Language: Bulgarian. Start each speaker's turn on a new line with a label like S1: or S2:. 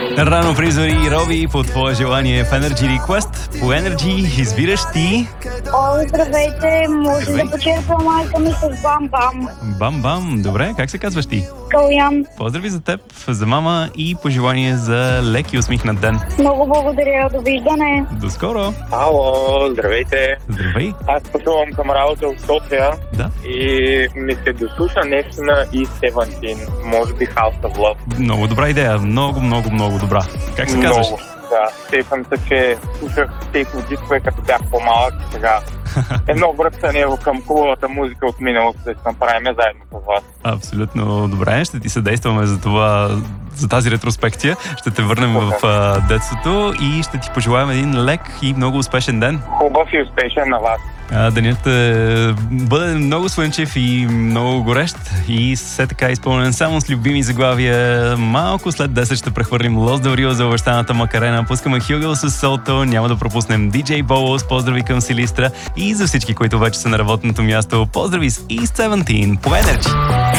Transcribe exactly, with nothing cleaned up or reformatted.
S1: Рано призори и Роби по твое желание в Energy Request. По Energy избираш ти...
S2: О, здравейте, може да почерпя майка ми с бам-бам.
S1: Бам-бам, добре, как се казваш ти?
S2: Калян.
S1: Поздрави за теб, за мама и пожелание за лек и усмихнат ден.
S2: Много благодаря, довиждане.
S1: До скоро!
S3: Ало, здравейте!
S1: Здравей!
S3: Аз пътувам към работа от София
S1: Да.
S3: и ми се дослуша нещо на И Севентин, може би House of Love.
S1: Много добра идея, много, много, много добра. Как се казваш?
S3: Много, да. Сетвам се, че слушах техно дискове, като бях по-малък и сега. Едно връщане към хубавата музика от миналото да се направим заедно с вас.
S1: Абсолютно добре, ще ти съдействаме за това, за тази ретроспекция. Ще те върнем в а, детството и ще ти пожелаем един лек и много успешен ден.
S3: Хубав и успешен на вас.
S1: А, денят е, бъде много слънчев и много горещ и все така изпълнен само с любими заглавия. Малко след десет ще прехвърлим Лос Дел Рио за обещаната Макарена. Пускаме Хюгел с Солто, няма да пропуснем Диджей Болос, поздрави към Силистра и за всички, които вече са на работното място, поздрави с И Севентин по Energy.